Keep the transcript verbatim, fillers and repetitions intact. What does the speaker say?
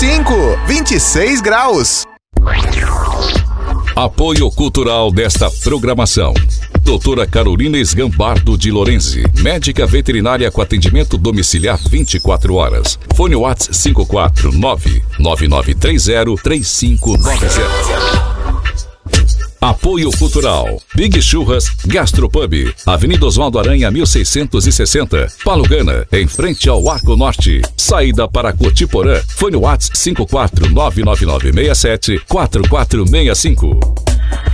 cinco, vinte e seis graus. Apoio cultural desta programação: doutora Carolina Esgambardo de Lorenzi, médica veterinária com atendimento domiciliar vinte e quatro horas. Fone WhatsApp cinco quatro nove, nove nove três zero, três cinco nove zero. Apoio cultural: Big Churras Gastropub, Avenida Oswaldo Aranha mil seiscentos e sessenta, Palugana, em frente ao Arco Norte. Saída para Cotiporã. Fone WhatsApp cinco quatro nove nove nove seis sete, quatro quatro seis cinco.